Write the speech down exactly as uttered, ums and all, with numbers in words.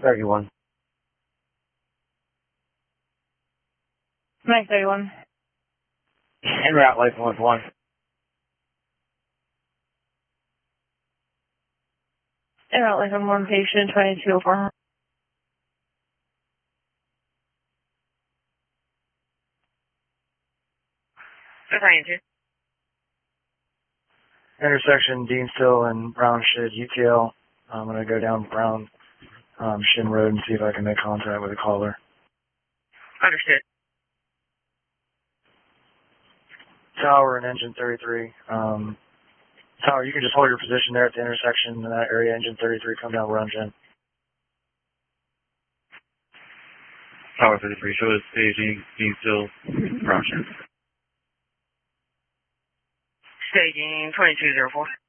thirty-one. nine thirty-one. En route, life one one. En route, life one one, patient twenty-two oh four. Intersection Deanstill and Brown Shid U T L. I'm going to go down Brown um, Shin Road and see if I can make contact with a caller. Understood. Tower and engine thirty-three. Um, Tower, you can just hold your position there at the intersection in that area. Engine thirty-three, come down Brown Shin. Tower thirty-three, show us staging, Deanstill, Brown Shin. Staging twenty-two oh four.